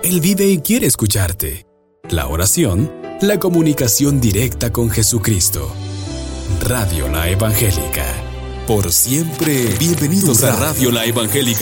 Él vive y quiere escucharte. La oración, la comunicación directa con Jesucristo. Radio La Evangélica. Por siempre, bienvenidos a Radio La Evangélica.